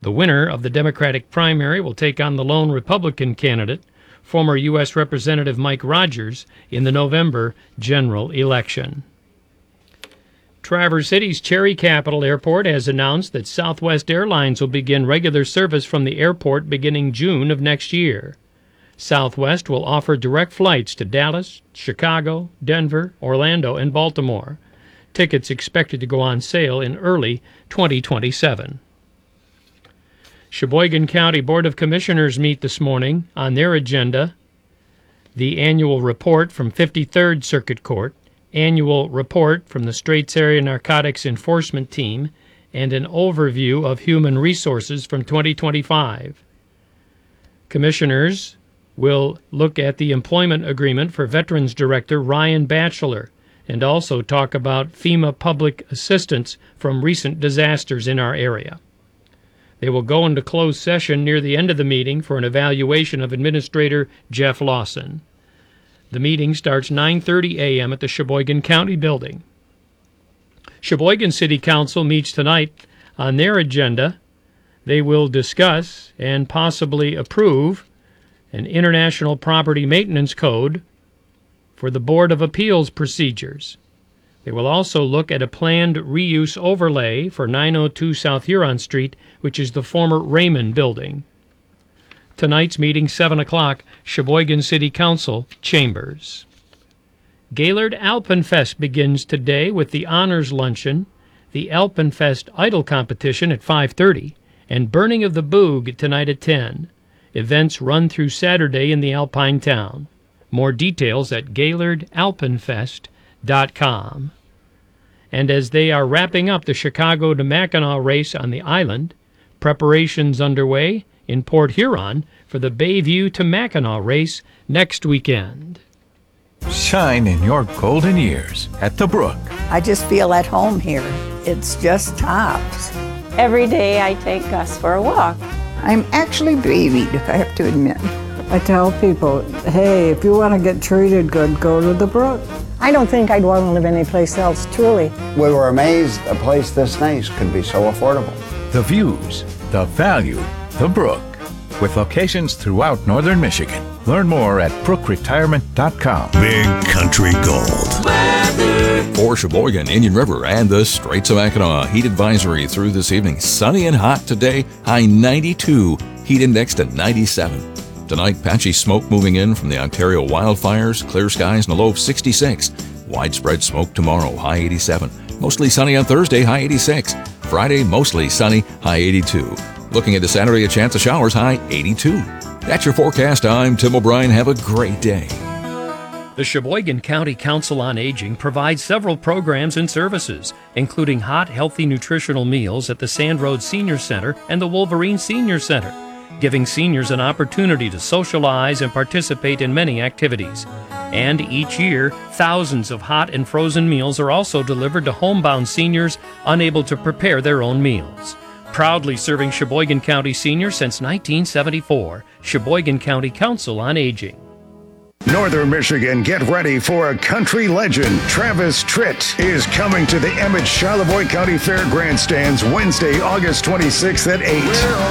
The winner of the Democratic primary will take on the lone Republican candidate, former U.S. Representative Mike Rogers, in the November general election. Traverse City's Cherry Capital Airport has announced that Southwest Airlines will begin regular service from the airport beginning June of next year. Southwest will offer direct flights to Dallas, Chicago, Denver, Orlando, and Baltimore. Tickets expected to go on sale in early 2027. Sheboygan County Board of Commissioners meet this morning. On their agenda, the annual report from 53rd Circuit Court, annual report from the Straits Area Narcotics Enforcement Team, and an overview of human resources from 2025. Commissioners will look at the employment agreement for Veterans Director Ryan Batchelor and also talk about FEMA public assistance from recent disasters in our area. They will go into closed session near the end of the meeting for an evaluation of Administrator Jeff Lawson. The meeting starts 9:30 a.m. at the Sheboygan County Building. Sheboygan City Council meets tonight. On their agenda, they will discuss and possibly approve an International Property Maintenance Code for the Board of Appeals procedures. They will also look at a planned reuse overlay for 902 South Huron Street, which is the former Raymond Building. Tonight's meeting, 7 o'clock, Sheboygan City Council Chambers. Gaylord Alpenfest begins today with the Honors Luncheon, the Alpenfest Idol Competition at 5:30, and Burning of the Boog tonight at 10. Events run through Saturday in the Alpine Town. More details at GaylordAlpenfest.com. And as they are wrapping up the Chicago to Mackinac race on the island, preparations underway in Port Huron for the Bayview to Mackinac race next weekend. Shine in your golden years at the Brook. I just feel at home here. It's just tops. Every day I take Gus for a walk. I'm actually babied, I have to admit. I tell people, hey, if you want to get treated good, go to the Brook. I don't think I'd want to live anyplace else, truly. We were amazed a place this nice could be so affordable. The views, the value, the Brook. With locations throughout northern Michigan. Learn more at brookretirement.com. Big Country Gold. For Sheboygan, Indian River, and the Straits of Mackinac, heat advisory through this evening. Sunny and hot today, high 92, heat index to 97. Tonight, patchy smoke moving in from the Ontario wildfires, clear skies and a low of 66. Widespread smoke tomorrow, high 87. Mostly sunny on Thursday, high 86. Friday, mostly sunny, high 82. Looking into Saturday, a chance of showers, high 82. That's your forecast. I'm Tim O'Brien. Have a great day. The Sheboygan County Council on Aging provides several programs and services, including hot, healthy nutritional meals at the Sand Road Senior Center and the Wolverine Senior Center, giving seniors an opportunity to socialize and participate in many activities. And each year, thousands of hot and frozen meals are also delivered to homebound seniors unable to prepare their own meals. Proudly serving Sheboygan County seniors since 1974, Sheboygan County Council on Aging. Northern Michigan, get ready for a country legend. Travis Tritt is coming to the Emmett Charlevoix County Fair grandstands Wednesday, August 26th at 8.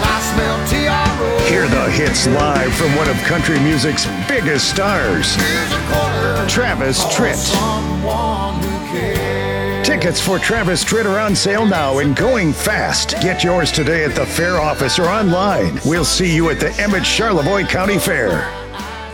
Hear the hits live from one of country music's biggest stars, Travis Tritt. Tickets for Travis Tritt are on sale now and going fast. Get yours today at the fair office or online. We'll see you at the Emmett Charlevoix County Fair.